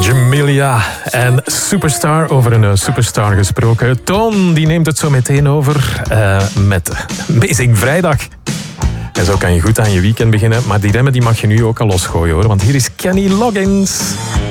Jamelia en Superstar, over een superstar gesproken. Toon die neemt het zo meteen over met Amazing Vrijdag. En zo kan je goed aan je weekend beginnen, maar die remmen die mag je nu ook al losgooien hoor, want hier is Kenny Loggins.